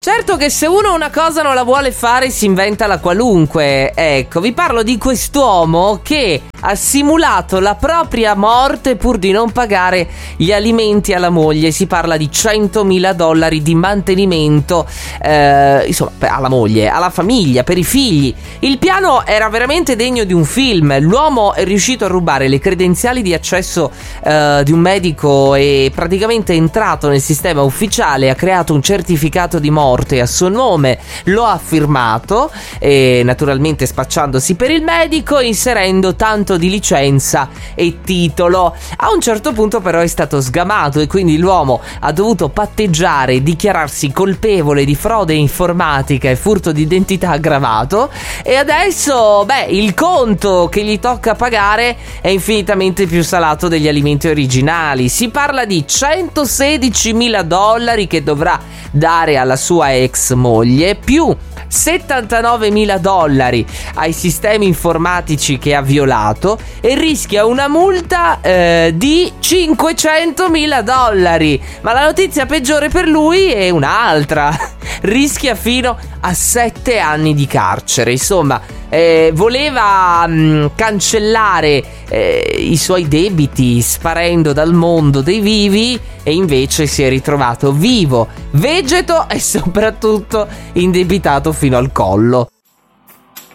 Certo che se uno una cosa non la vuole fare si inventa la qualunque. Ecco, vi parlo di quest'uomo che ha simulato la propria morte pur di non pagare gli alimenti alla moglie. Si parla di $100.000 di mantenimento, insomma, alla moglie, alla famiglia, per i figli. Il piano era veramente degno di un film. L'uomo è riuscito a rubare le credenziali di accesso di un medico e praticamente è entrato nel sistema ufficiale, ha creato un certificato di morte a suo nome, lo ha firmato e naturalmente spacciandosi per il medico, inserendo tanto di licenza e titolo. A un certo punto però è stato sgamato e quindi l'uomo ha dovuto patteggiare e dichiararsi colpevole di frode informatica e furto di identità aggravato, e adesso il conto che gli tocca pagare è infinitamente più salato degli alimenti originali. Si parla di $116.000 che dovrà dare alla sua ex moglie, più $79.000 ai sistemi informatici che ha violato, e rischia una multa di $500.000. Ma la notizia peggiore per lui è un'altra: rischia fino a 7 anni di carcere. Insomma, voleva cancellare i suoi debiti sparendo dal mondo dei vivi, e invece si è ritrovato vivo, vegeto e soprattutto indebitato fino al collo.